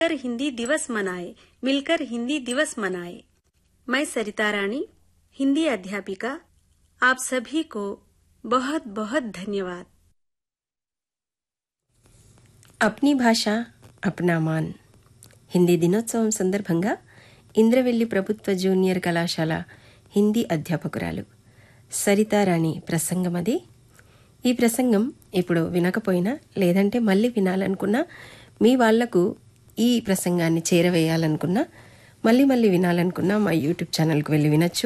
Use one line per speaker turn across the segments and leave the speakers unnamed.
मिलकर हिंदी दिवस मनाए, मिलकर हिंदी दिवस मनाए। मैं सरिता रानी, हिंदी अध्यापिका, आप सभी को बहुत बहुत धन्यवाद।
अपनी भाषा अपना मान హిందీ దినోత్సవం సందర్భంగా ఇంద్రవెల్లి ప్రభుత్వ జూనియర్ కళాశాల హిందీ అధ్యాపకురాలు సరితారాణి ప్రసంగమది. ఈ ప్రసంగం ఇప్పుడు వినకపోయినా లేదంటే మళ్ళీ వినాలనుకున్నా, మీ వాళ్లకు ఈ ప్రసంగాన్ని చేరవేయాలనుకున్నా, మళ్ళీ వినాలనుకున్నా మా యూట్యూబ్ ఛానల్కు వెళ్ళి వినొచ్చు.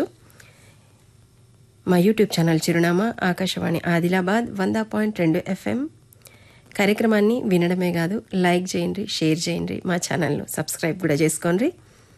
మా యూట్యూబ్ ఛానల్ చిరునామా ఆకాశవాణి ఆదిలాబాద్ 100.2 FM. కార్యక్రమాన్ని వినడమే కాదు, లైక్ చేయండి, షేర్ చేయండి, మా ఛానల్ను సబ్స్క్రైబ్ కూడా చేసుకోండి.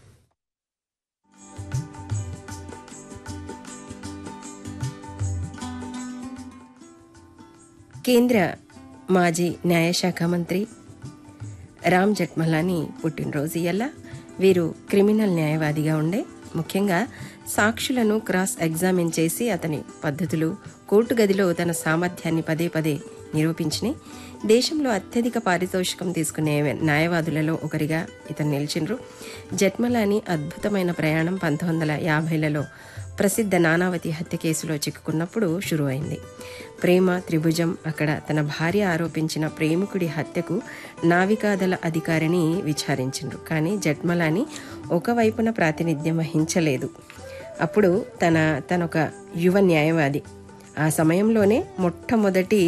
కేంద్ర మాజీ న్యాయశాఖ మంత్రి రామ్ జెఠ్మలానీ పుట్టినరోజు ఇయ్యాల. వీరు క్రిమినల్ న్యాయవాదిగా ఉండే, ముఖ్యంగా సాక్షులను క్రాస్ ఎగ్జామిన్ చేసి అతని పద్ధతులు కోర్టు గదిలో తన సామర్థ్యాన్ని పదే నిరూపించినాయి. దేశంలో అత్యధిక పారితోషికం తీసుకునే న్యాయవాదులలో ఒకరిగా ఇతను నిలిచిండ్రు. జెఠ్మలానీ అద్భుతమైన ప్రయాణం 1950లలో ప్రసిద్ధ నానావతి హత్య కేసులో చిక్కుకున్నప్పుడు షురు అయింది. ప్రేమ త్రిభుజం అక్కడ తన భార్య ఆరోపించిన ప్రేమికుడి హత్యకు నావికాదళ అధికారిని విచారించిండ్రు. కానీ జెఠ్మలానీ ఒకవైపున ప్రాతినిధ్యం వహించలేదు. అప్పుడు తనొక యువ న్యాయవాది. ఆ సమయంలోనే మొట్టమొదటి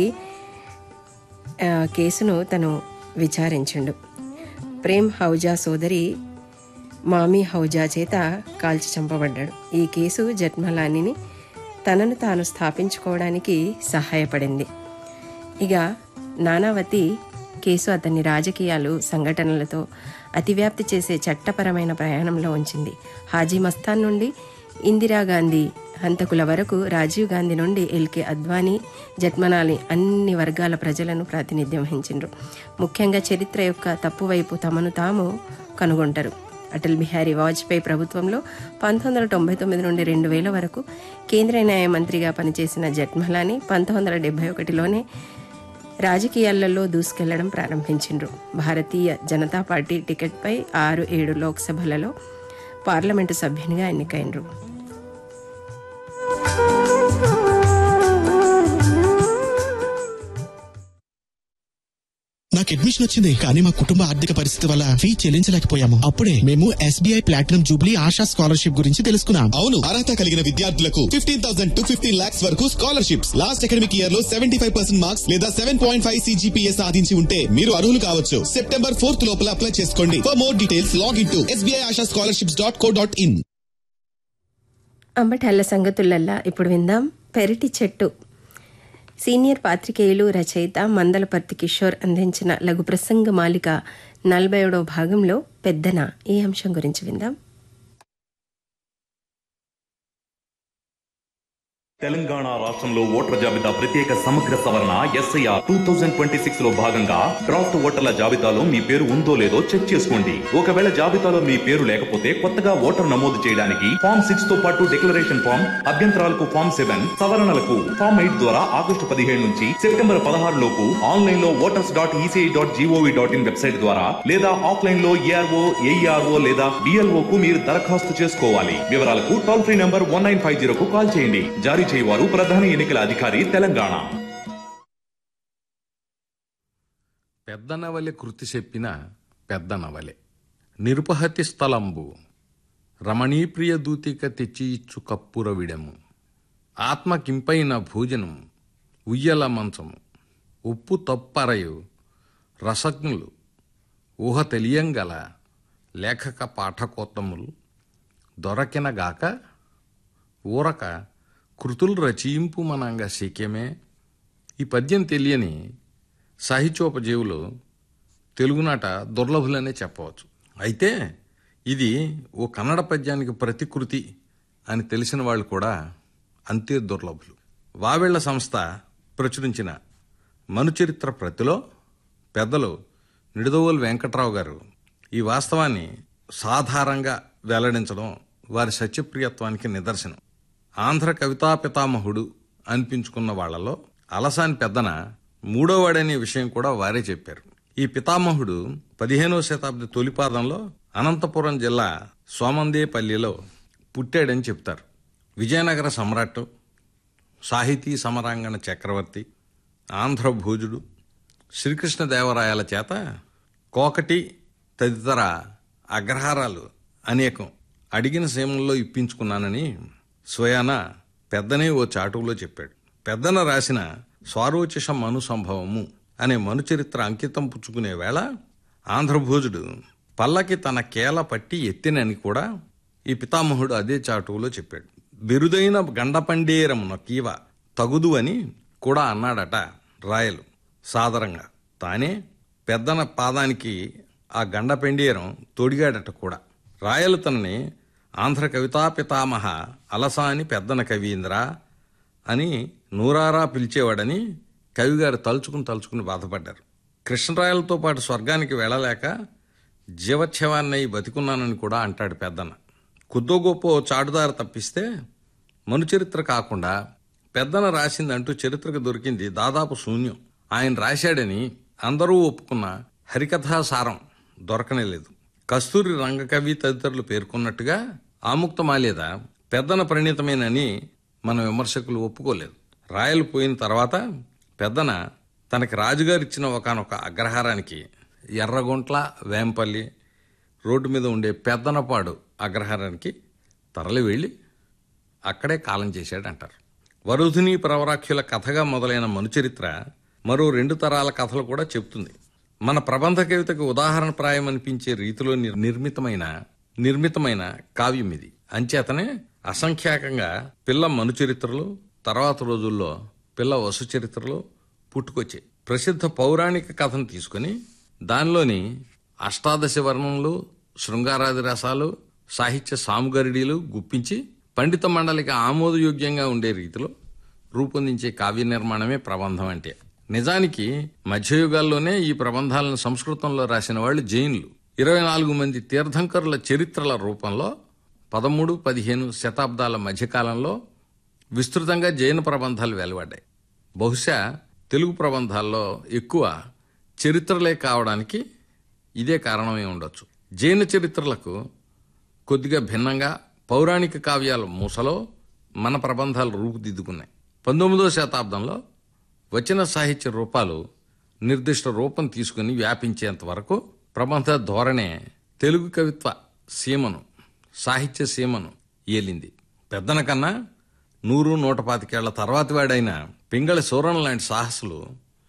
కేసును తను విచారించిండు. ప్రేమ్ హౌజా సోదరి మామీ హౌజా చేత కాల్చి చంపబడ్డాడు. ఈ కేసు జెఠ్మలానీని తనను తాను స్థాపించుకోవడానికి సహాయపడింది. ఇక నానావతి కేసు అతన్ని రాజకీయాలు సంఘటనలతో అతివ్యాప్తి చేసే చట్టపరమైన ప్రయాణంలో ఉంచింది. హాజీ మస్తాన్ నుండి ఇందిరాగాంధీ హంతకుల వరకు, రాజీవ్ గాంధీ నుండి ఎల్కే అద్వానీ, జెఠ్మలానీ అన్ని వర్గాల ప్రజలను ప్రాతినిధ్యం వహించిండ్రు. ముఖ్యంగా చరిత్ర యొక్క తప్పువైపు తమను తాము కనుగొంటారు. అటల్ బిహారీ వాజ్పేయి ప్రభుత్వంలో 1999 నుండి 2000 వరకు కేంద్ర న్యాయమంత్రిగా పనిచేసిన జెఠ్మలానీ 1971లోనే రాజకీయాలలో దూసుకెళ్లడం ప్రారంభించిండ్రు. భారతీయ జనతా పార్టీ టికెట్పై 6-7 లోక్సభలలో పార్లమెంటు సభ్యునిగా ఎన్నికైనరు.
నాకు అడ్మిషన్ వచ్చింది, కానీ మా కుటుంబ ఆర్థిక పరిస్థితి వల్ల ఫీ చెల్లించలేకపోయాము. అప్పుడే మేము SBI platinum Jubilee ASHA scholarship గురించి తెలుసుకున్నాం.
అవును, అర్హత కలిగిన విద్యార్థులకు 15,000 to 15 lakhs వరకు స్కాలర్షిప్స్. లాస్ట్ అకాడమిక్ ఇయర్ లో 75% మార్క్స్ లేదా 7.5 CGPA సాధించి ఉంటే మీరు అర్హులు కావచ్చు. September 4th లోపల అప్లై చేసుకోండి. For more details log into sbiashascholarships.co.in.
అంబటాళ్ల సంగతులల్లా ఇప్పుడు విందాం పెరటి చెట్టు. సీనియర్ పాత్రికేయులు, రచయిత మందలపర్తి కిషోర్ అందించిన లఘు ప్రసంగ మాలిక 47వ భాగంలో పెద్దన ఈ అంశం గురించి విందాం.
తెలంగాణ రాష్ట్రంలో ఓటర్ల జాబితా ప్రత్యేక సమగ్ర సవరణ SIR 2026 లో భాగంగా డ్రాఫ్ట్ ఓటర్ల జాబితాలో మీ పేరు ఉందో లేదో చెక్ చేసుకోండి. ఒకవేళ జాబితాలో మీ పేరు లేకపోతే కొత్తగా ఓటర్ నమోదు చేయడానికి ఫామ్ 6 తో పాటు డిక్లరేషన్ ఫామ్, అభ్యంతరాలకు ఫామ్ 7, సవరణలకు ఫామ్ 8 ద్వారా ఆగస్టు 15 నుంచి సెప్టెంబర్ 16 లోపు ఆన్లైన్ లో voters.eci.gov.in వెబ్సైట్ ద్వారా లేదా ఆఫ్లైన్ లో ARO, AERO లేదా BLO కు మీరు దరఖాస్తు చేసుకోవాలి. వివరాలకు టోల్ ఫ్రీ నంబర్ 1950 కు కాల్ చేయండి. జారీ చేయవారు ప్రధాన ఎన్నికల అధికారి తెలంగాణ.
పెద్దనవలె కృతి చెప్పిన పెద్దనవలె నిరుపహతి స్థలంబు రమణీప్రియ దూతిక తెచ్చి ఇచ్చు కప్పుర విడము ఆత్మకింపైన భోజనం ఉయ్యల మంచము ఉప్పు తప్పరయు రసజ్ఞులు ఊహ తెలియంగల లేఖక పాఠకోత్తములు దొరకినగాక ఊరక కృతులు రచయింపు మనంగా శక్యమే. ఈ పద్యం తెలియని సాహిత్యోపజీవులు తెలుగునాట దుర్లభులనే చెప్పవచ్చు. అయితే ఇది ఓ కన్నడ పద్యానికి ప్రతికృతి అని తెలిసిన వాళ్ళు కూడా అంతే దుర్లభులు. వావెళ్ల సంస్థ ప్రచురించిన మనుచరిత్ర ప్రతిలో పెద్దలు నిడదవోలు వెంకట్రావు గారు ఈ వాస్తవాన్ని సాధారణంగా వెల్లడించడం వారి సత్యప్రియత్వానికి నిదర్శనం. ఆంధ్ర కవితా పితామహుడు అనిపించుకున్న వాళ్లలో అలసాని పెద్దన మూడోవాడనే విషయం కూడా వారే చెప్పారు. ఈ పితామహుడు 15వ శతాబ్ది తొలిపాదంలో అనంతపురం జిల్లా సోమందేపల్లిలో పుట్టాడని చెప్తారు. విజయనగర సమ్రాట్, సాహితీ సమరాంగణ చక్రవర్తి, ఆంధ్రభోజుడు, శ్రీకృష్ణదేవరాయల చేత కోకటి తదితర అగ్రహారాలు అనేకం అడిగిన సీమల్లో ఇప్పించుకున్నానని స్వయాన పెద్దనే ఓ చాటువులో చెప్పాడు. పెద్దన రాసిన స్వారోచిష మను సంభవము అనే మనుచరిత్ర అంకితం పుచ్చుకునే వేళ ఆంధ్రభోజుడు పల్లకి తన కేల పట్టి ఎత్తినని కూడా ఈ పితామహుడు అదే చాటువులో చెప్పాడు. బిరుదైన గండపండేరమున కీవ తగుదు అని కూడా అన్నాడట రాయలు సాదరంగా. తానే పెద్దన పాదానికి ఆ గండపెండేరం తొడిగాడట కూడా. రాయలు తనని ఆంధ్ర కవితా పితామహ అలసాని పెద్దన కవీంద్ర అని నూరారా పిలిచేవాడని కవిగారు తలుచుకుని బాధపడ్డారు. కృష్ణరాయలతో పాటు స్వర్గానికి వెళ్ళలేక జీవచ్ఛవాన్నై బతికున్నానని కూడా అంటాడు పెద్దన. కొద్దో గొప్ప చాటుదారి తప్పిస్తే మనుచరిత్ర కాకుండా పెద్దన రాసిందంటూ చరిత్రకు దొరికింది దాదాపు శూన్యం. ఆయన రాశాడని అందరూ ఒప్పుకున్న హరికథాసారం దొరకనేలేదు. కస్తూరి రంగకవి తదితరులు పేర్కొన్నట్టుగా ఆముక్తమాలేద పెద్దన ప్రణీతమేనని మన విమర్శకులు ఒప్పుకోలేదు. రాయలు పోయిన తర్వాత పెద్దన తనకి రాజుగారిచ్చిన ఒకానొక అగ్రహారానికి ఎర్రగుంట్ల వేంపల్లి రోడ్డు మీద ఉండే పెద్దనపాడు అగ్రహారానికి తరలి వెళ్ళి అక్కడే కాలం చేశాడంటారు. వరుధిని ప్రవరాఖ్యుల కథగా మొదలైన మనుచరిత్ర మరో 2 తరాల కథలు కూడా చెప్తుంది. మన ప్రబంధ కవితకు ఉదాహరణప్రాయమనిపించే రీతిలో నిర్మితమైన కావ్యం ఇది. అంచేతనే అసంఖ్యాకంగా పిల్ల మనుచరిత్రలు, తర్వాత రోజుల్లో పిల్ల వసు చరిత్రలు పుట్టుకొచ్చాయి. ప్రసిద్ధ పౌరాణిక కథను తీసుకుని దానిలోని అష్టాదశ వర్ణములు, శృంగారాది రసాలు, సాహిత్య సాముగరిడీలు గుప్పించి పండిత మండలికి ఆమోదయోగ్యంగా ఉండే రీతిలో రూపొందించే కావ్య నిర్మాణమే ప్రబంధం అంటే. నిజానికి మధ్యయుగాల్లోనే ఈ ప్రబంధాలను సంస్కృతంలో రాసిన వాళ్ళు జైనులు. 24 మంది తీర్థంకరుల చరిత్రల రూపంలో 13, 15 శతాబ్దాల మధ్యకాలంలో విస్తృతంగా జైన ప్రబంధాలు వెలువడ్డాయి. బహుశా తెలుగు ప్రబంధాల్లో ఎక్కువ చరిత్రలే కావడానికి ఇదే కారణమై ఉండొచ్చు. జైన చరిత్రలకు కొద్దిగా భిన్నంగా పౌరాణిక కావ్యాల మూసలో మన ప్రబంధాలు రూపుదిద్దుకున్నాయి. 19వ శతాబ్దంలో వచన సాహిత్య రూపాలు నిర్దిష్ట రూపం తీసుకుని వ్యాపించేంత వరకు ప్రబంధ ధోరణే తెలుగు కవిత్వ సీమను, సాహిత్య సీమను ఏలింది. పెద్దన కన్నా 100-125 ఏళ్ల తర్వాతి వాడైన పింగళి సూరన్ లాంటి సాహసులు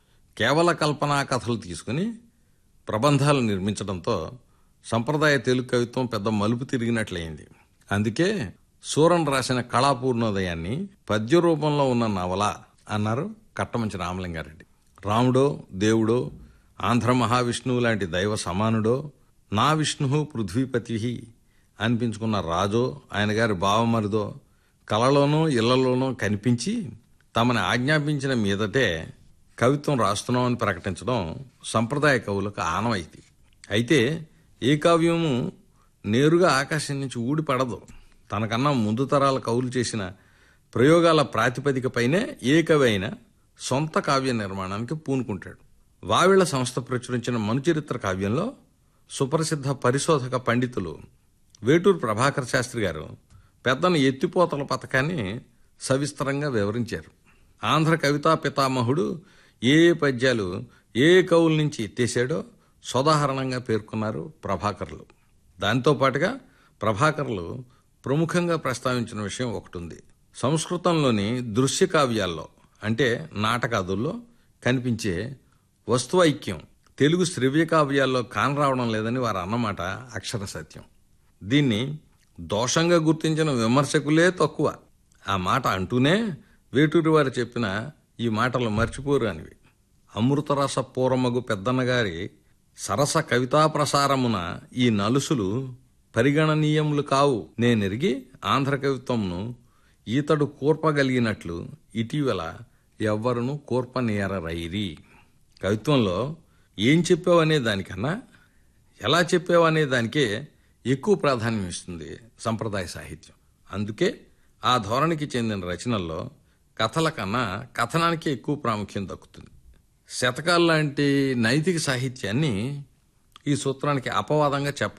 కేవల కల్పనా కథలు తీసుకుని ప్రబంధాలు నిర్మించడంతో సంప్రదాయ తెలుగు కవిత్వం పెద్ద మలుపు తిరిగినట్లయింది. అందుకే సూరన్ రాసిన కళాపూర్ణోదయాన్ని పద్య రూపంలో ఉన్న నవల అన్నారు కట్టమంచి రామలింగారెడ్డి. రాముడో, దేవుడో, ఆంధ్ర మహావిష్ణువు లాంటి దైవ సమానుడో, నా విష్ణు పృథ్వీపతి అనిపించుకున్న రాజో, ఆయన గారి బావమరిదో కళలోనూ ఇళ్లలోనూ కనిపించి తమని ఆజ్ఞాపించిన మీదటే కవిత్వం రాస్తున్నామని ప్రకటించడం సంప్రదాయ కవులకు ఆనవాయితీ. అయితే ఏ కావ్యము నేరుగా ఆకాశం నుంచి ఊడిపడదు. తనకన్నా ముందు తరాల కవులు చేసిన ప్రయోగాల ప్రాతిపదికపైనే ఏ కవి అయినా సొంత కావ్య నిర్మాణానికి పూనుకుంటాడు. వావిళ్ల సంస్థ ప్రచురించిన మనుచరిత్ర కావ్యంలో సుప్రసిద్ధ పరిశోధక పండితులు వేటూరు ప్రభాకర్ శాస్త్రి గారు పెద్దన ఎత్తిపోతల పథకాన్ని సవిస్తరంగా వివరించారు. ఆంధ్ర కవితా పితామహుడు ఏ పద్యాలు ఏ కవుల నుంచి ఎత్తేసాడో సోదాహరణంగా పేర్కొన్నారు ప్రభాకర్లు. దాంతో పాటుగా ప్రభాకర్లు ప్రముఖంగా ప్రస్తావించిన విషయం ఒకటి ఉంది. సంస్కృతంలోని దృశ్య కావ్యాల్లో అంటే నాటకాదుల్లో కనిపించే వస్తువైక్యం తెలుగు శ్రవ్య కావ్యాల్లో కానరావడం లేదని వారు అన్నమాట అక్షర సత్యం. దీన్ని దోషంగా గుర్తించిన విమర్శకులే తక్కువ. ఆ మాట అంటూనే వేటూరి వారు చెప్పిన ఈ మాటలు మర్చిపోరు అనివి. అమృతరస పూర్వమగు పెద్దన్నగారి సరస కవితా ప్రసారమున ఈ నలుసులు పరిగణనీయములు కావు నేనెరిగి ఆంధ్ర కవిత్వంను ఈతడు కూర్పగలిగినట్లు ఇటీవల ఎవ్వరును కూర్పనేరరైరి. కవిత్వంలో ఏం చెప్పావనే దానికన్నా ఎలా చెప్పావనే దానికే ఎక్కువ ప్రాధాన్యం ఇస్తుంది సంప్రదాయ సాహిత్యం. అందుకే ఆ ధోరణికి చెందిన రచనల్లో కథల కన్నా కథనానికి ఎక్కువ ప్రాముఖ్యం దక్కుతుంది. శతకాలు లాంటి నైతిక సాహిత్యాన్ని ఈ సూత్రానికి అపవాదంగా